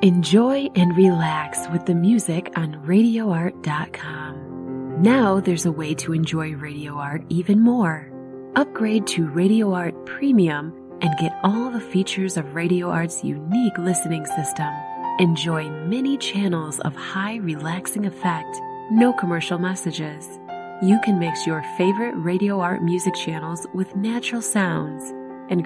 Enjoy and relax with the music on RadioArt.com. Now there's a way to enjoy Radio Art even more. Upgrade to Radio Art Premium and get all the features of Radio Art's unique listening system. Enjoy many channels of high relaxing effect, no commercial messages. You can mix your favorite Radio Art music channels with natural sounds